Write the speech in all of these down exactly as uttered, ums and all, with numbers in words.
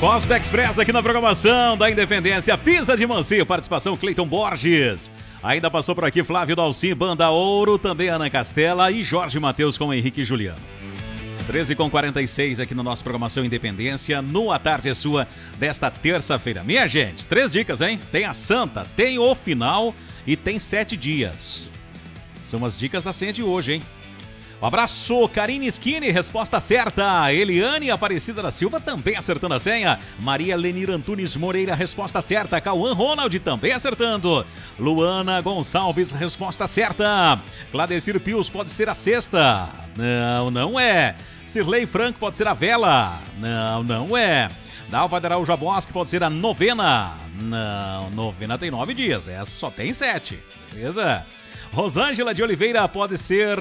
Cosmo Express aqui na programação da Independência. Pisa de Mansi, participação Cleiton Borges. Ainda passou por aqui Flávio Dalcin, Banda Ouro, também Ana Castela e Jorge Mateus com Henrique e Juliano. treze e quarenta e seis aqui na nossa programação Independência, no A Tarde é Sua desta terça-feira. Minha gente, três dicas, hein? Tem a Santa, tem o final e tem sete dias. São as dicas da senha de hoje, hein? Um abraço, Karine Skinny, resposta certa. Eliane Aparecida da Silva também acertando a senha. Maria Lenir Antunes Moreira, resposta certa. Cauã Ronald também acertando. Luana Gonçalves, resposta certa. Cladecir Pius pode ser a sexta. Não, não é. Cirlei Franco pode ser a vela. Não, não é. Dalva de Araújo Bosque pode ser a novena. Não, novena tem nove dias. Essa só tem sete. Beleza? Rosângela de Oliveira pode ser...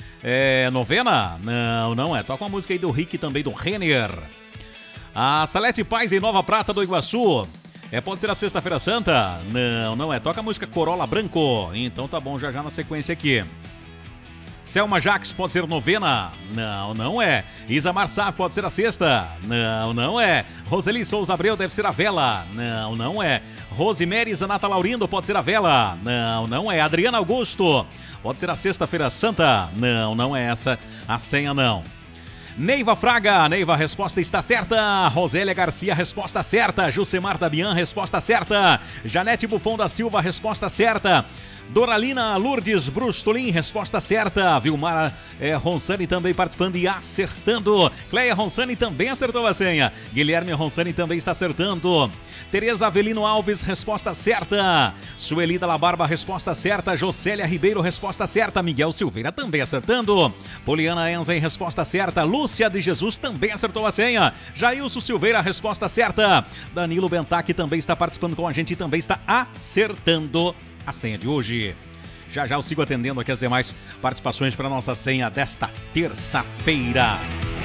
É, novena? Não, não é. Toca uma música aí do Rick e também do Renner. A Salete Paz em Nova Prata do Iguaçu. É, pode ser a Sexta-feira Santa? Não, não é. Toca a música Corolla Branco. Então tá bom, já já na sequência aqui. Selma Jacques pode ser novena? Não, não é. Isamar Sá pode ser a sexta? Não, não é. Roseli Souza Abreu deve ser a vela? Não, não é. Rosemary Zanata Laurindo pode ser a vela? Não, não é. Adriana Augusto pode ser a Sexta-feira Santa? Não, não é essa a senha não. Neiva Fraga, Neiva, resposta está certa. Rosélia Garcia, resposta certa. Jucemar Dabian, resposta certa. Janete Buffon da Silva, resposta certa. Doralina Lourdes Brustolin, resposta certa. Vilmar é, Ronsani também participando e acertando. Cleia Ronsani também acertou a senha. Guilherme Ronsani também está acertando. Tereza Avelino Alves, resposta certa. Suelida Labarba, resposta certa. Jocélia Ribeiro, resposta certa. Miguel Silveira também acertando. Poliana Enzen, resposta certa. Lúcia de Jesus também acertou a senha. Jailson Silveira, resposta certa. Danilo Bentac também está participando com a gente e também está acertando a senha de hoje. Já já eu sigo atendendo aqui as demais participações para a nossa senha desta terça-feira.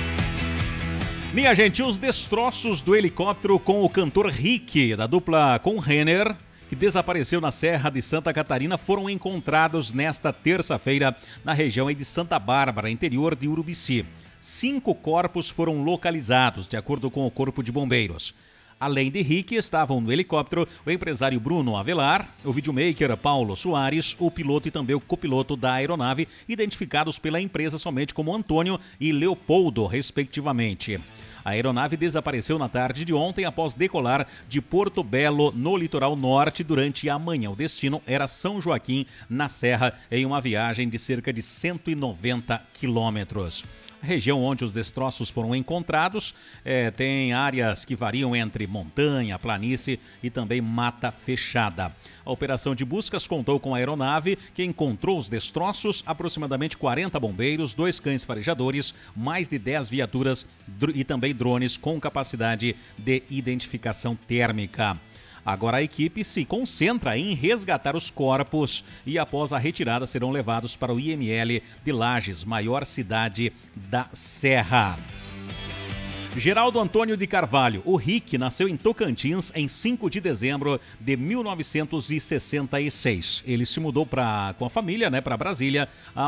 Minha gente, os destroços do helicóptero com o cantor Rick, da dupla com Renner, que desapareceu na Serra de Santa Catarina, foram encontrados nesta terça-feira na região de Santa Bárbara, interior de Urubici. Cinco corpos foram localizados, de acordo com o Corpo de Bombeiros. Além de Rick, estavam no helicóptero o empresário Bruno Avelar, o videomaker Paulo Soares, o piloto e também o copiloto da aeronave, identificados pela empresa somente como Antônio e Leopoldo, respectivamente. A aeronave desapareceu na tarde de ontem após decolar de Porto Belo, no litoral norte, durante a manhã. O destino era São Joaquim, na Serra, em uma viagem de cerca de cento e noventa quilômetros. A região onde os destroços foram encontrados é, tem áreas que variam entre montanha, planície e também mata fechada. A operação de buscas contou com a aeronave que encontrou os destroços, aproximadamente quarenta bombeiros, dois cães farejadores, mais de dez viaturas e também drones com capacidade de identificação térmica. Agora a equipe se concentra em resgatar os corpos e após a retirada serão levados para o I M L de Lages, maior cidade da Serra. Geraldo Antônio de Carvalho, o Rick, nasceu em Tocantins em cinco de dezembro de mil novecentos e sessenta e seis. Ele se mudou pra, com a família, né, para Brasília